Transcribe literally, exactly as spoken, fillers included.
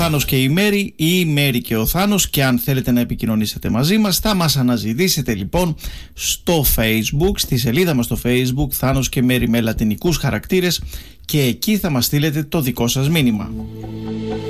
Θάνος και η Μέρη ή η Μέρη και ο Θάνος, και αν θέλετε να επικοινωνήσετε μαζί μας θα μας αναζητήσετε λοιπόν στο Facebook, στη σελίδα μας στο Facebook Θάνος και Μέρη με λατινικούς χαρακτήρες, και εκεί θα μας στείλετε το δικό σας μήνυμα.